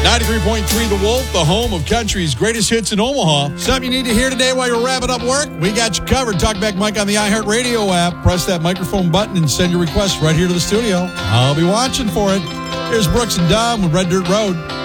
93.3 The Wolf, the home of country's greatest hits in Omaha. Something you need to hear today while you're wrapping up work? We got you covered. Talkback Mike on the iHeartRadio app. Press that microphone button and send your request right here to the studio. I'll be watching for it. Here's Brooks and Dunn with Red Dirt Road.